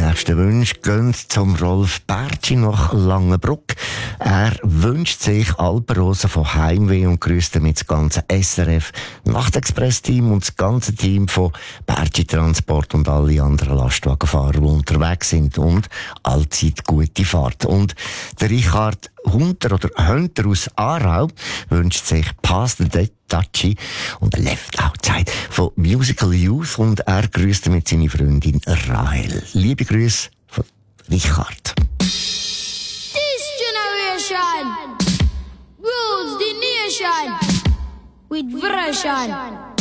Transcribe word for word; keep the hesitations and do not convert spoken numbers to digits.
nächsten Wünsche gehen zum Rolf Bertschi nach Langenbruck. Er wünscht sich Alpenrosen von Heimweh und grüßt damit das ganze S R F Nachtexpress-Team und das ganze Team von Bertschi Transport und alle anderen Lastwagenfahrer, die unterwegs sind, und allzeit gute Fahrt. Und der Richard Hunter oder Hunter aus Aarau wünscht sich Past the Touchy und Left Outside von Musical Youth, und er grüßt mit seiner Freundin Rahel. Liebe Grüße von Richard. This generation rules the nation with version.